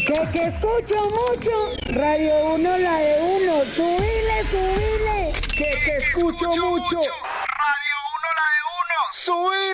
Que escucho mucho. Radio 1, la de uno. Subile. Que escucho mucho. Radio 1, la de uno. Subile.